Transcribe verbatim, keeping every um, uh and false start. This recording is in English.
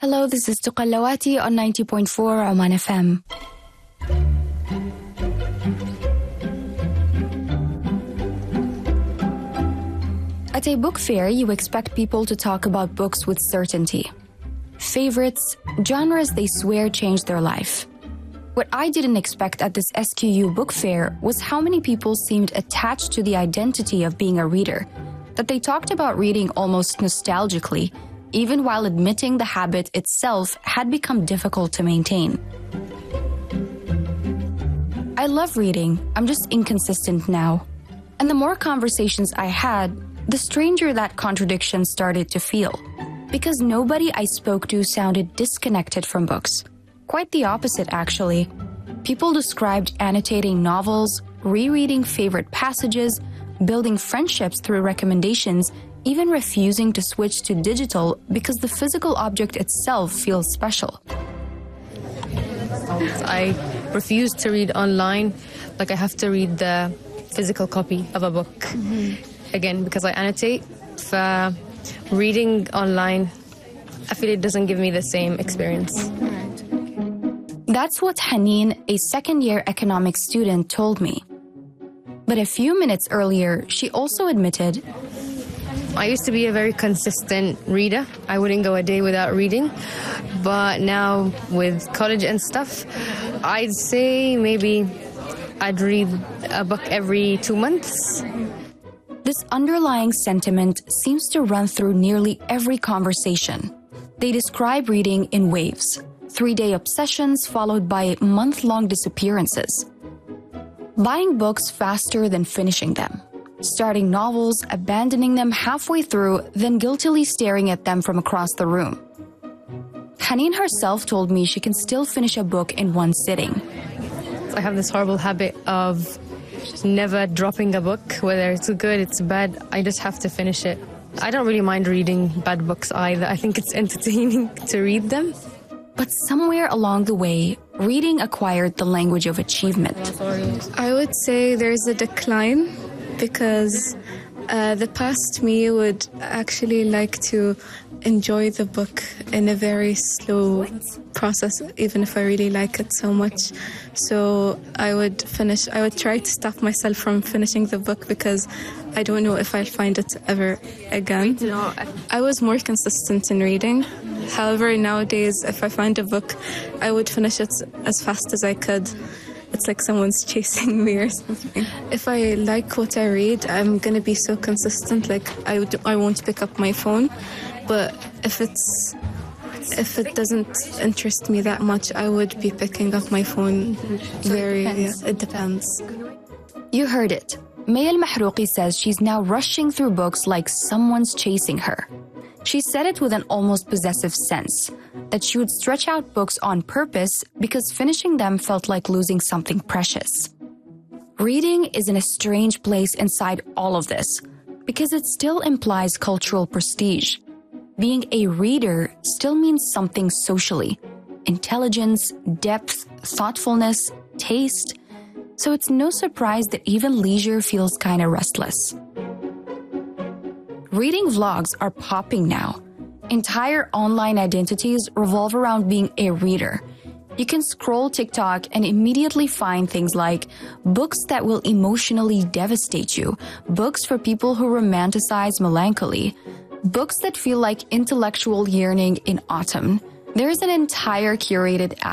Hello, this is Tuqallawati on ninety point four Oman F M. At a book fair, you expect people to talk about books with certainty. Favorites, genres they swear changed their life. What I didn't expect at this S Q U book fair was how many people seemed attached to the identity of being a reader, that they talked about reading almost nostalgically, even while admitting the habit itself had become difficult to maintain. I love reading, I'm just inconsistent now. And the more conversations I had, the stranger that contradiction started to feel. Because nobody I spoke to sounded disconnected from books. Quite the opposite, actually. People described annotating novels, rereading favorite passages, building friendships through recommendations, even refusing to switch to digital because the physical object itself feels special. I refuse to read online. Like, I have to read the physical copy of a book. Mm-hmm. Again, because I annotate. For reading online, I feel it doesn't give me the same experience. That's what Haneen, a second-year economics student, told me. But a few minutes earlier, she also admitted, I used to be a very consistent reader. I wouldn't go a day without reading. But now with college and stuff, I'd say maybe I'd read a book every two months. This underlying sentiment seems to run through nearly every conversation. They describe reading in waves, three-day obsessions followed by month-long disappearances. Buying books faster than finishing them. Starting novels, abandoning them halfway through, then guiltily staring at them from across the room. Haneen herself told me she can still finish a book in one sitting. I have this horrible habit of never dropping a book, whether it's good, it's bad. I just have to finish it. I don't really mind reading bad books either. I think it's entertaining to read them. But somewhere along the way, reading acquired the language of achievement. I would say there's a decline because uh, the past me would actually like to enjoy the book in a very slow process, even if I really like it so much. So I would finish, I would try to stop myself from finishing the book because I don't know if I'll find it ever again. I was more consistent in reading. However, nowadays, if I find a book, I would finish it as fast as I could. It's like someone's chasing me or something. If I like what I read, I'm going to be so consistent. Like, I, would, I won't pick up my phone. But if it's if it doesn't interest me that much, I would be picking up my phone. Very, yeah, it depends. You heard it. Maya Al-Mahrouqi says she's now rushing through books like someone's chasing her. She said it with an almost possessive sense, that she would stretch out books on purpose because finishing them felt like losing something precious. Reading is in a strange place inside all of this, because it still implies cultural prestige. Being a reader still means something socially: intelligence, depth, thoughtfulness, taste. So it's no surprise that even leisure feels kind of restless. Reading vlogs are popping now. Entire online identities revolve around being a reader. You can scroll TikTok and immediately find things like books that will emotionally devastate you, books for people who romanticize melancholy, books that feel like intellectual yearning in autumn. There is an entire curated